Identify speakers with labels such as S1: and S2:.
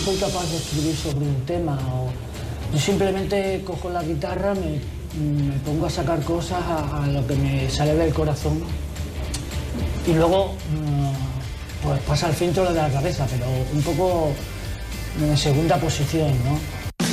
S1: soy capaz de escribir sobre un tema. Yo simplemente cojo la guitarra, me pongo a sacar cosas a lo que me sale del corazón y luego pues pasa el filtro de la cabeza, pero un poco en segunda posición, ¿no?